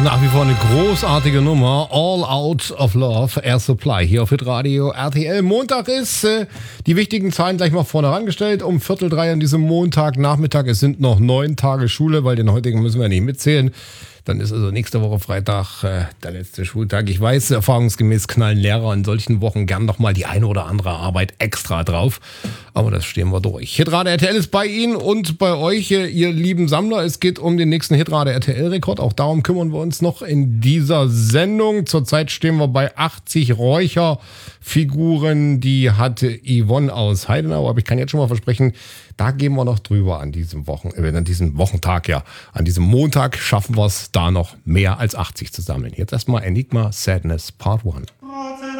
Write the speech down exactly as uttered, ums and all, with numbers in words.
nach wie vor eine großartige Nummer. All Out of Love, Air Supply hier auf Hitradio R T L. Montag ist, äh, die wichtigen Zahlen gleich mal vorne herangestellt. Um Viertel drei an diesem Montagnachmittag. Es sind noch neun Tage Schule, weil den heutigen müssen wir nicht mitzählen. Dann ist also nächste Woche Freitag äh, der letzte Schultag. Ich weiß, erfahrungsgemäß knallen Lehrer in solchen Wochen gern nochmal die eine oder andere Arbeit extra drauf. Aber das stehen wir durch. Hitradio R T L ist bei Ihnen und bei euch, ihr lieben Sammler. Es geht um den nächsten Hitradio R T L-Rekord. Auch darum kümmern wir uns noch in dieser Sendung. Zurzeit stehen wir bei achtzig Räucherfiguren. Die hatte Yvonne aus Heidenau. Aber ich kann jetzt schon mal versprechen, da gehen wir noch drüber an diesem Wochen, äh, an diesem Wochentag, ja. An diesem Montag schaffen wir es, da noch mehr als achtzig zu sammeln. Jetzt erstmal Enigma Sadness Part eins.